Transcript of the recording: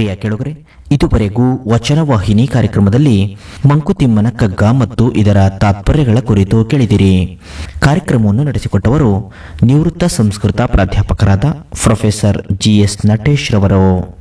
ಪ್ರಿಯ ಕೆಳಗರೆ, ಇದುವರೆಗೂ ವಚನವಾಹಿನಿ ಕಾರ್ಯಕ್ರಮದಲ್ಲಿ ಮಂಕುತಿಮ್ಮನ ಕಗ್ಗ ಮತ್ತು ಇದರ ತಾತ್ಪರ್ಯಗಳ ಕುರಿತು ಕೇಳಿದಿರಿ. ಕಾರ್ಯಕ್ರಮವನ್ನು ನಡೆಸಿಕೊಟ್ಟವರು ನಿವೃತ್ತ ಸಂಸ್ಕೃತ ಪ್ರಾಧ್ಯಾಪಕರಾದ ಪ್ರೊಫೆಸರ್ GS ನಟೇಶ್ ರವರು.